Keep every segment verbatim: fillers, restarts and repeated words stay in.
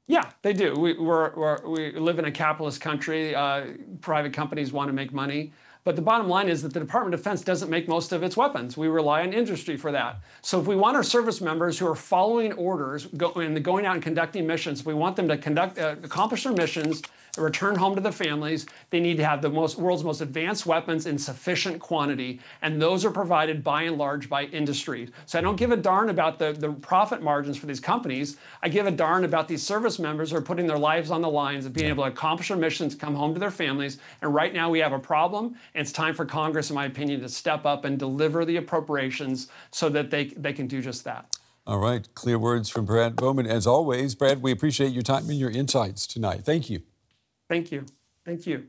Yeah, they do. We, we're, we're, we live in a capitalist country. Uh, private companies want to make money. But the bottom line is that the Department of Defense doesn't make most of its weapons. We rely on industry for that. So if we want our service members who are following orders go, and going out and conducting missions, if we want them to conduct, uh, accomplish their missions, return home to their families, they need to have the most, world's most advanced weapons in sufficient quantity. And those are provided by and large by industry. So I don't give a darn about the, the profit margins for these companies. I give a darn about these service members who are putting their lives on the lines of being able to accomplish their missions, come home to their families. And right now we have a problem. And it's time for Congress, in my opinion, to step up and deliver the appropriations so that they, they can do just that. All right. Clear words from Brad Bowman. As always, Brad, we appreciate your time and your insights tonight. Thank you. Thank you. Thank you.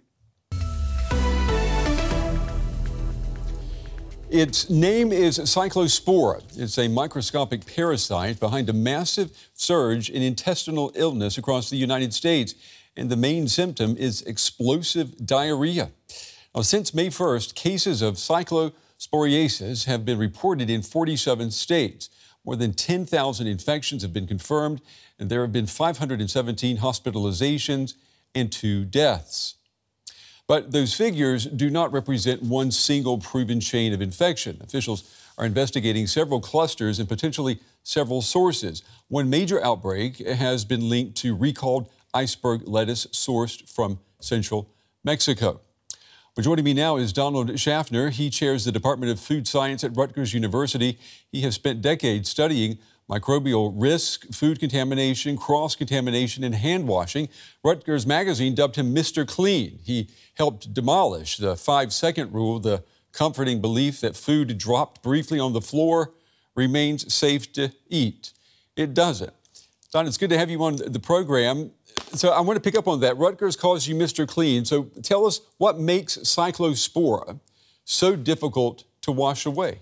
Its name is Cyclospora. It's a microscopic parasite behind a massive surge in intestinal illness across the United States. And the main symptom is explosive diarrhea. Now, since May first, cases of cyclosporiasis have been reported in forty-seven states. More than ten thousand infections have been confirmed, and there have been five hundred seventeen hospitalizations and two deaths. But those figures do not represent one single proven chain of infection. Officials are investigating several clusters and potentially several sources. One major outbreak has been linked to recalled iceberg lettuce sourced from central Mexico. Well, joining me now is Donald Schaffner. He chairs the Department of Food Science at Rutgers University. He has spent decades studying microbial risk, food contamination, cross-contamination, and hand washing. Rutgers Magazine dubbed him Mister Clean. He helped demolish the five-second rule, the comforting belief that food dropped briefly on the floor remains safe to eat. It doesn't. Don, it's good to have you on the program. So I want to pick up on that. Rutgers calls you Mister Clean. So tell us what makes Cyclospora so difficult to wash away.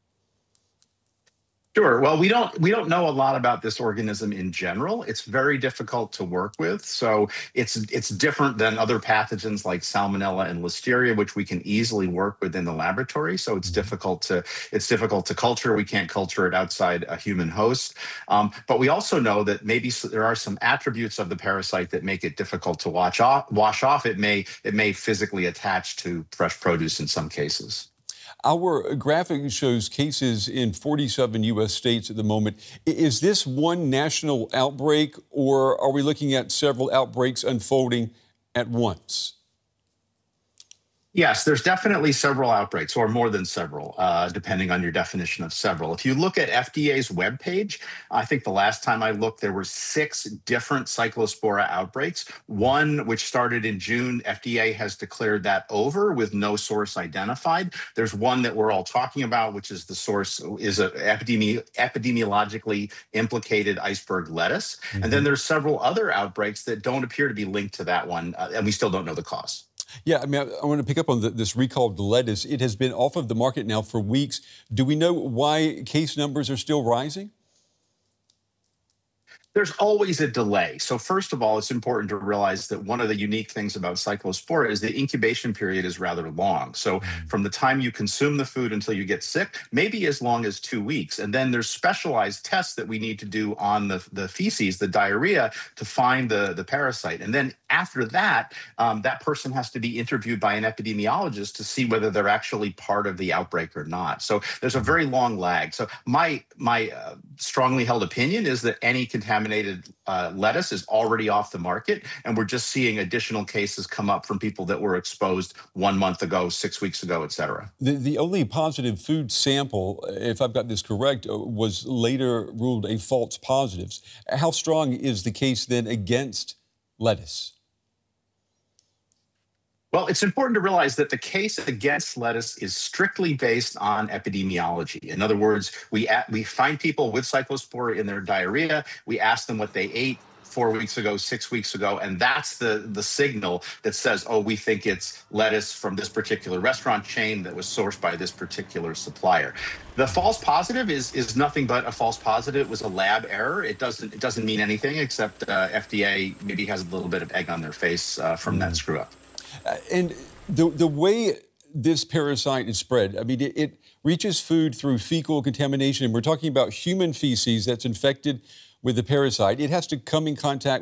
Sure. Well, we don't we don't know a lot about this organism in general. It's very difficult to work with. So it's it's different than other pathogens like Salmonella and Listeria, which we can easily work with in the laboratory. So it's difficult to it's difficult to culture. We can't culture it outside a human host. Um, but we also know that maybe there are some attributes of the parasite that make it difficult to wash off. Wash off. It may it may physically attach to fresh produce in some cases. Our graphic shows cases in forty-seven U S states at the moment. Is this one national outbreak, or are we looking at several outbreaks unfolding at once? Yes, there's definitely several outbreaks, or more than several, uh, depending on your definition of several. If you look at F D A's webpage, I think the last time I looked, there were six different Cyclospora outbreaks. One, which started in June, F D A has declared that over with no source identified. There's one that we're all talking about, which is the source is a epidemi epidemiologically implicated iceberg lettuce. Mm-hmm. And then there's several other outbreaks that don't appear to be linked to that one, uh, and we still don't know the cause. Yeah, I mean, I, I want to pick up on the, this recalled lettuce. It has been off of the market now for weeks. Do we know why case numbers are still rising? There's always a delay. So first of all, it's important to realize that one of the unique things about Cyclospora is the incubation period is rather long. So from the time you consume the food until you get sick, maybe as long as two weeks. And then there's specialized tests that we need to do on the, the feces, the diarrhea, to find the, the parasite. And then after that, um, that person has to be interviewed by an epidemiologist to see whether they're actually part of the outbreak or not. So there's a very long lag. So my, my uh, strongly held opinion is that any contamination Contaminated uh, lettuce is already off the market, and we're just seeing additional cases come up from people that were exposed one month ago, six weeks ago, et cetera. The, the only positive food sample, if I've got this correct, was later ruled a false positive. How strong is the case then against lettuce? Well, it's important to realize that the case against lettuce is strictly based on epidemiology. In other words, we we find people with Cyclospora in their diarrhea. We ask them what they ate four weeks ago, six weeks ago, and that's the, the signal that says, oh, we think it's lettuce from this particular restaurant chain that was sourced by this particular supplier. The false positive is is nothing but a false positive. It was a lab error. It doesn't it doesn't mean anything except uh, F D A maybe has a little bit of egg on their face uh, from mm. that screw up. Uh, and the the way this parasite is spread, I mean, it, it reaches food through fecal contamination. And we're talking about human feces that's infected with the parasite. It has to come in contact